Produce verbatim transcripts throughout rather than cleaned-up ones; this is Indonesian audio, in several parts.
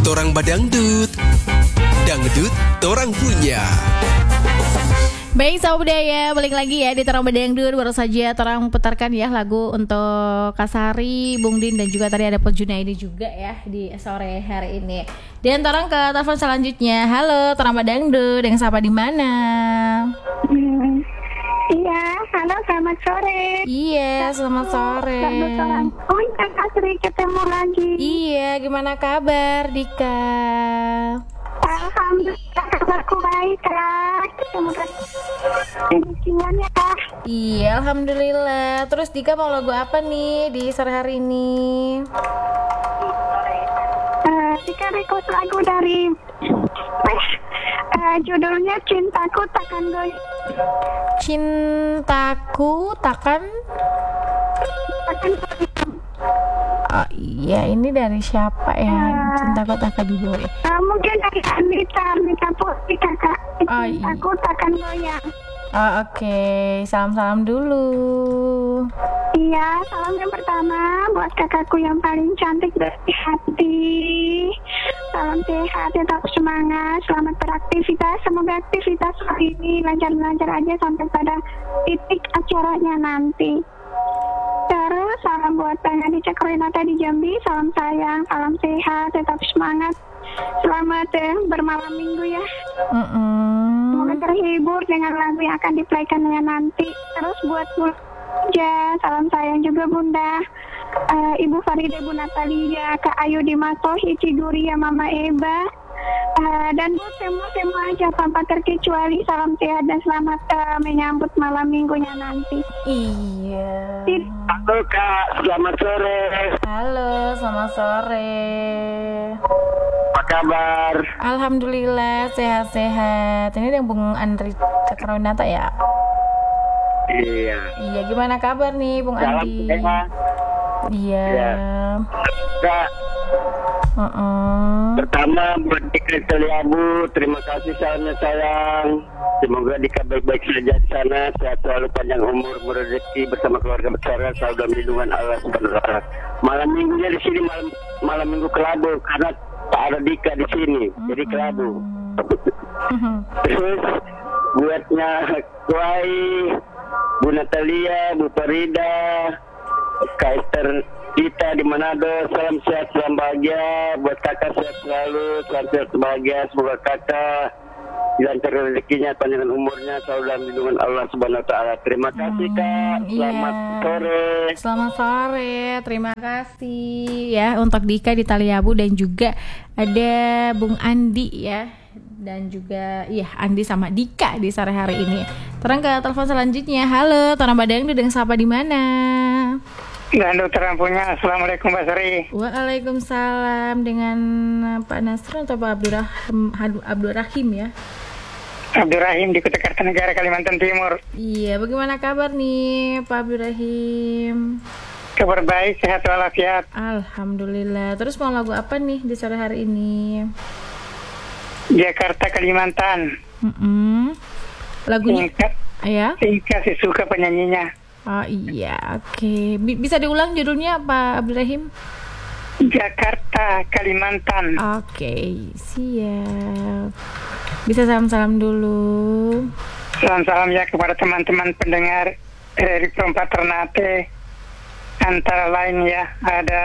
torang badangdut. Dangdut torang punya. Baik sahabat budaya, balik lagi ya di Torang Badangdut. Baru saja Torang putarkan ya lagu untuk Kasari, Bung Din dan juga tadi ada Pak Junaidi juga ya di sore hari ini. Dan Torang ke telepon selanjutnya. Halo Torang Badangdut, yang siapa di mana? Hmm. Iya, halo selamat sore. Iya, selamat sore. Selamat sore. Oh, Kak Kasri ketemu lagi. Iya, gimana kabar Dika? Alhamdulillah kabarku baik Kak. Semoga rezekinya ya Kak. Iya, alhamdulillah. Terus Dika mau lagu apa nih di sore hari ini? Uh, Dika request lagu dari uh, judulnya Cintaku Takkan Goyah. Cintaku takkan Takkan goyah. Oh iya, ini dari siapa ya? Uh, Cintaku takkan goyah. Uh, mungkin dari Anita, Anita Putri Kakak. Oh, iya. Cintaku Takkan Goyah. Oh, oke, okay. Salam-salam dulu. Iya, salam yang pertama buat kakakku yang paling cantik dari hati. Salam sehat, tetap semangat, selamat beraktivitas. Semoga aktivitas hari ini lancar-lancar aja sampai pada titik acaranya nanti. Terus salam buat Bang Adi Cakroinata di Jambi. Salam sayang, salam sehat, tetap semangat. Selamat ya, bermalam minggu ya. Mm-mm. Semoga terhibur dengan lagu yang akan diplaykannya nanti. Terus buat Bunda, salam sayang juga Bunda. Uh, Ibu Farida, Bu Natalia, Kak Ayu Dimato, Ici Duria, Mama Eba. Uh, dan buat semua-semua aja tanpa terkecuali salam sehat dan selamat uh, menyambut malam minggunya nanti. Iya. Halo Kak, selamat sore. Halo, selamat sore. Apa kabar? Alhamdulillah sehat-sehat. Ini yang Bung Andri Cakrawinata ya? Iya. Iya, gimana kabar nih Bung Salam Andi? sehat. Iya. Ya. Kak, uh-uh. pertama buat Dika Teliabu, terima kasih salamnya sayang. Semoga Dika baik-baik saja di sana, sehat selalu, panjang umur, berrezeki bersama keluarga besar, selalu dalam lindungan Allah Subhanahu wa taala. Malam minggunya di sini malam malam minggu kelabu karena tak ada Dika di sini, uh-huh. jadi kelabu. Uh-huh. Terus buatnya Kuai, Bu Natalia, Bu Farida, Kak Esther kita di Manado, salam sehat, salam bahagia buat kakak, sehat selalu, salam sehat bahagia, semoga kakak dilancarkan rezekinya, panjang umurnya, selalu dalam lindungan Allah Subhanahu wa taala. Terima kasih Kak, selamat iya. sore. Selamat sore, terima kasih ya untuk Dika di Taliabu dan juga ada Bung Andi ya. Dan juga iya Andi sama Dika di sore hari ini. Terang ke telepon selanjutnya. Halo, Torang Badangdut dengan siapa di mana? Dan dokter punya. Assalamualaikum Pak Sari. Waalaikumsalam, dengan Pak Nasrun atau Pak Abdurrahim, Abdurrahim ya? Abdurrahim di Kota Kartanegara, Kalimantan Timur. Iya, bagaimana kabar nih Pak Abdurrahim? Kabar baik, sehat walafiat. Alhamdulillah. Terus mau lagu apa nih di sore hari ini? Jakarta, Kalimantan. Mm-mm. Lagunya? Singkat. Ya? Singkat sih, suka penyanyinya. Oh iya, oke. Okay. Bisa diulang judulnya Pak Abdurrahim? Jakarta, Kalimantan. Oke, okay, siap. Bisa salam-salam dulu. Salam-salam ya kepada teman-teman pendengar dari Perempat Ternate. Antara lain ya, ada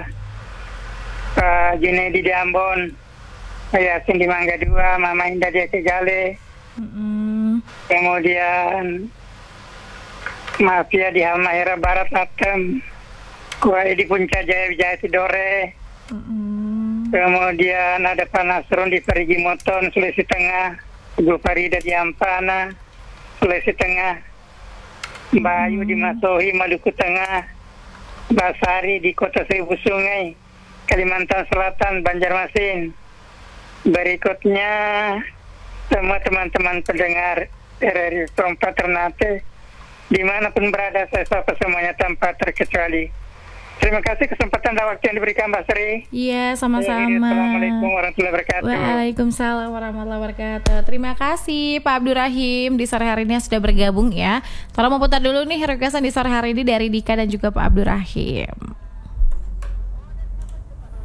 Pak Junaidi di Ambon, Pak Yasin di Mangga Dua, Mama Indah di Kegale. Mm-hmm. Kemudian Mafia di Halmahera Barat Atem, Kuai di Puncak Jaya Wijaya Tidore. Mm-hmm. Kemudian ada Pak Nasrun di Parigi Moton, Sulawesi Tengah, Ibu Farida di Ampana, Sulawesi Tengah, Mbak Ayu di Masohi, Maluku Tengah, Mbak Sari di Kota Seribu Sungai, Kalimantan Selatan, Banjarmasin. Berikutnya semua teman-teman pendengar R R I Perempat Ternate dimanapun berada, saya sapa semuanya tanpa terkecuali. Terima kasih kesempatan dan waktu yang diberikan Mbak Sri. Iya, sama-sama. Assalamualaikum warahmatullahi wabarakatuh. Waalaikumsalam warahmatullahi wabarakatuh. Terima kasih Pak Abdurrahim di sore hari ini yang sudah bergabung ya. Tolong mau putar dulu nih requestan di sore hari ini dari Dika dan juga Pak Abdurrahim.